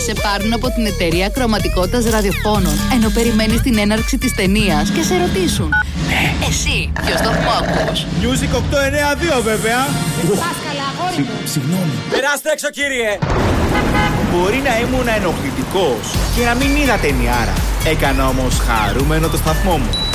σε πάρουν από την εταιρεία ακροαματικότητας ραδιοφώνων, ενώ περιμένεις την έναρξη της ταινίας και σε ρωτήσουν: εσύ, ποιο σταθμό ακούς? Music 892 βέβαια. Συγγνώμη. Περάστε έξω, κύριε. Μπορεί να ήμουν ενοχλητικός και να μην είδα ταινιάρα. Έκανα όμως χαρούμενο το σταθμό μου.